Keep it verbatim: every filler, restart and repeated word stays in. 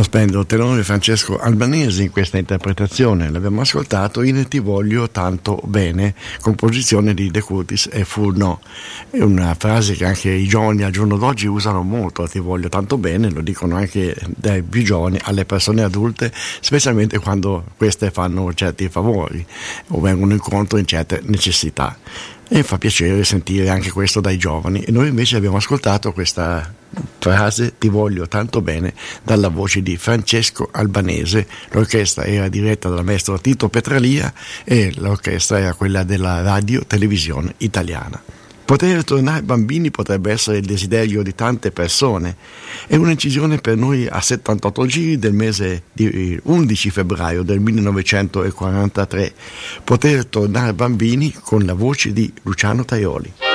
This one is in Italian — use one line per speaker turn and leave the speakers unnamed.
Lo splendido tenore Francesco Albanese in questa interpretazione. L'abbiamo ascoltato in Ti voglio tanto bene, composizione di De Curtis e Furno. È una frase che anche i giovani al giorno d'oggi usano molto, Ti voglio tanto bene, lo dicono anche dai più giovani alle persone adulte, specialmente quando queste fanno certi favori o vengono incontro in certe necessità. E fa piacere sentire anche questo dai giovani. E noi invece abbiamo ascoltato questa frase Ti voglio tanto bene dalla voce di Francesco Albanese. L'orchestra era diretta dal maestro Tito Petralia e l'orchestra era quella della Radio Televisione Italiana. Poter tornare bambini potrebbe essere il desiderio di tante persone. È un'incisione per noi a settantotto giri del mese di undici febbraio del millenovecentoquarantatré. Poter tornare bambini con la voce di Luciano Tajoli.